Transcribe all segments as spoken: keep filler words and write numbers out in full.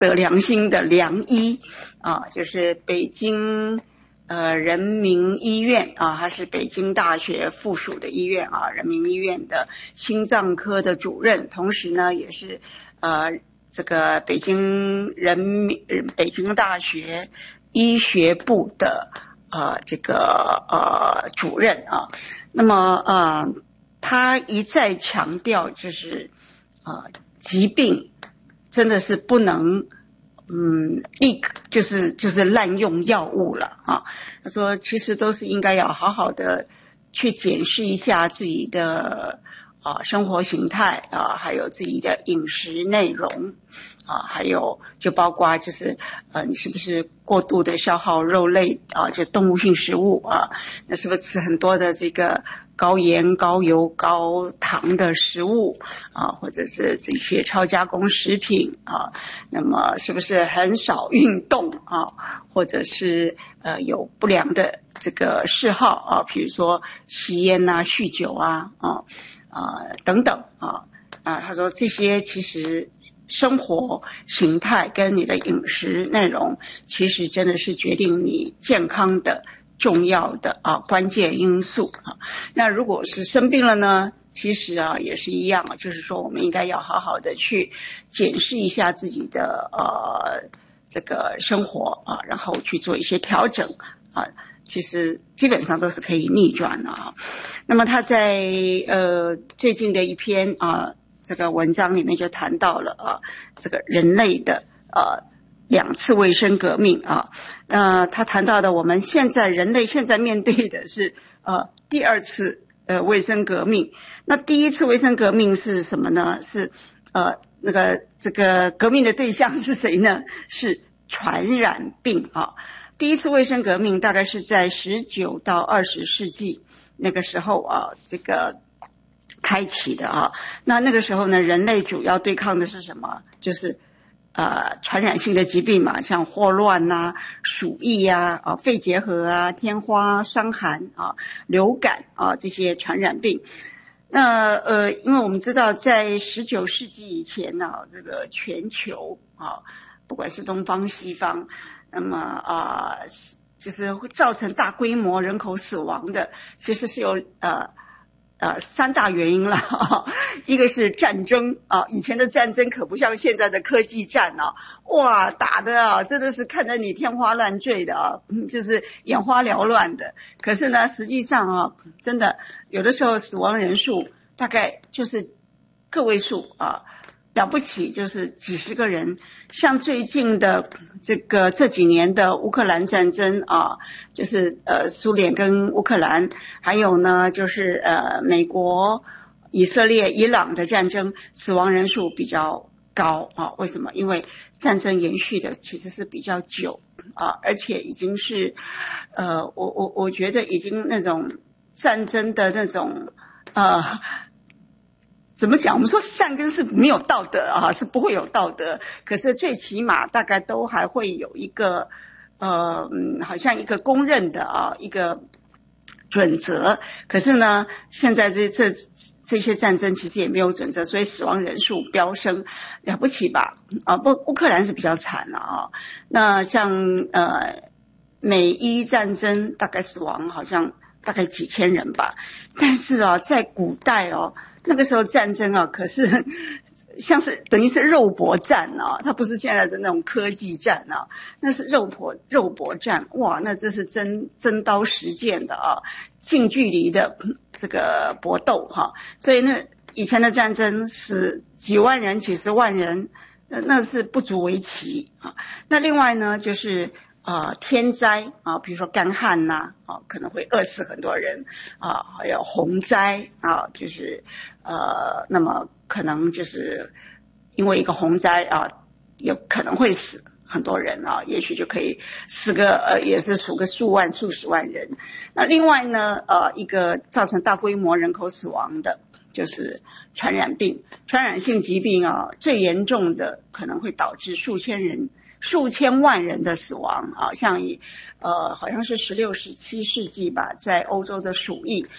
得良心的良医啊，就是北京呃人民医院啊，它是北京大学附属的医院啊，人民医院的心脏科的主任，同时呢也是呃这个北京人民北京大学医学部的呃这个呃主任啊。那么呃他一再强调就是呃疾病真的是不能嗯立刻就是就是滥用药物了啊。他说其实都是应该要好好的去检视一下自己的啊生活形态啊，还有自己的饮食内容啊，还有就包括就是呃你是不是过度的消耗肉类啊，就动物性食物啊，那是不是很多的这个高盐、高油、高糖的食物啊，或者是这些超加工食品啊，那么是不是很少运动啊，或者是呃有不良的这个嗜好啊，比如说吸烟啊、酗酒啊啊啊等等啊啊，他说这些其实生活形态跟你的饮食内容，其实真的是决定你健康的重要的啊关键因素啊。那如果是生病了呢，其实啊也是一样啊，就是说我们应该要好好的去检视一下自己的呃这个生活啊，然后去做一些调整啊。其实基本上都是可以逆转的啊。那么他在呃最近的一篇啊这个文章里面就谈到了啊这个人类的呃两次卫生革命啊。呃他谈到的我们现在人类现在面对的是呃第二次呃卫生革命。那第一次卫生革命是什么呢？是呃那个这个革命的对象是谁呢？是传染病啊。第一次卫生革命大概是在十九到二十世纪那个时候啊，这个开启的啊。那那个时候呢，人类主要对抗的是什么？就是呃传染性的疾病嘛，像霍乱呐、鼠疫呀、啊、肺结核啊、天花、伤寒啊、流感啊这些传染病。那呃，因为我们知道在十九世纪以前呢、啊，这个全球啊，不管是东方西方，那么啊、呃，就是会造成大规模人口死亡的，其实是有呃呃三大原因了。一个是战争啊，以前的战争可不像现在的科技战啊，哇，打的啊真的是看得你天花乱坠的啊，就是眼花缭乱的。可是呢，实际上啊，真的有的时候死亡人数大概就是个位数啊。了不起就是几十个人。像最近的这个这几年的乌克兰战争啊，就是呃苏联跟乌克兰，还有呢就是呃美国、以色列、伊朗的战争，死亡人数比较高啊。为什么？因为战争延续的其实是比较久啊，而且已经是呃我我我觉得已经那种战争的那种呃怎么讲？我们说战争是没有道德啊，是不会有道德。可是最起码大概都还会有一个，呃，嗯，好像一个公认的啊一个准则。可是呢，现在这这这些战争其实也没有准则，所以死亡人数飙升，了不起吧？啊，不，乌克兰是比较惨了啊。那像呃美伊战争，大概死亡好像大概几千人吧。但是啊，在古代哦。那个时候战争啊，可是像是等于是肉搏战啊，它不是现在的那种科技战啊，那是肉搏肉搏战。哇，那这是真真刀实剑的啊，近距离的这个搏斗哈、啊。所以那以前的战争是几万人、几十万人，那那是不足为奇啊。那另外呢，就是呃天灾啊，比如说干旱呐啊，可能会饿死很多人啊，还有洪灾啊，就是呃，那么可能就是因为一个洪灾啊，有可能会死很多人啊，也许就可以死个呃，也是数个数万、数十万人。那另外呢，呃，一个造成大规模人口死亡的，就是传染病、传染性疾病啊，最严重的可能会导致数千人。数千万人的死亡啊，像以呃好像是十六、十七世纪吧，在欧洲的鼠疫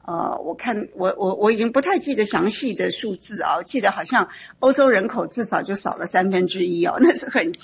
呃，我看我我我已经不太记得详细的数字啊，我记得好像欧洲人口至少就少了三分之一哦，那是很